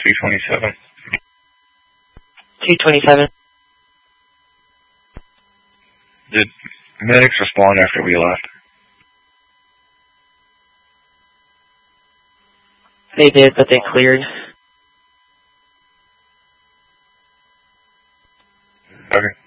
227. 227. Did medics respond after we left? They did, but they cleared. Okay.